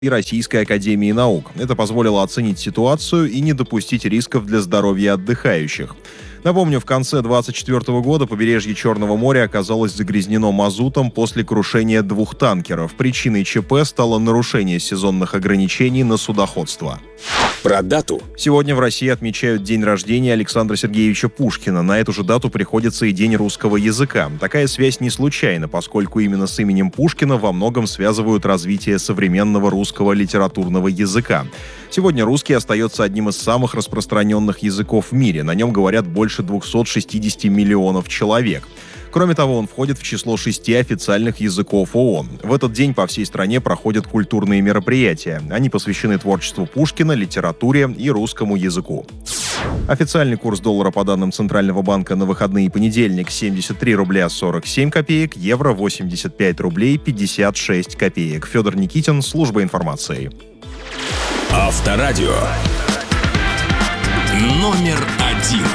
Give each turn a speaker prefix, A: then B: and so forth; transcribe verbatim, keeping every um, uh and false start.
A: и Российской академии наук. Это позволило оценить ситуацию и не допустить рисков для здоровья отдыхающих. Напомню, в конце двадцать четвёртого года побережье Черного моря оказалось загрязнено мазутом после крушения двух танкеров. Причиной ЧП стало нарушение сезонных ограничений на судоходство.
B: Про дату.
A: Сегодня в России отмечают день рождения Александра Сергеевича Пушкина. На эту же дату приходится и День русского языка. Такая связь не случайна, поскольку именно с именем Пушкина во многом связывают развитие современного русского литературного языка. Сегодня русский остается одним из самых распространенных языков в мире. На нем говорят больше двухсот шестидесяти миллионов человек. Кроме того, он входит в число шести официальных языков ООН. В этот день по всей стране проходят культурные мероприятия. Они посвящены творчеству Пушкина, литературе и русскому языку. Официальный курс доллара по данным Центрального банка на выходные понедельник семьдесят три рубля сорок семь копеек, евро восемьдесят пять рублей пятьдесят шесть копеек. Федор Никитин, служба информации.
B: Авторадио. Номер один.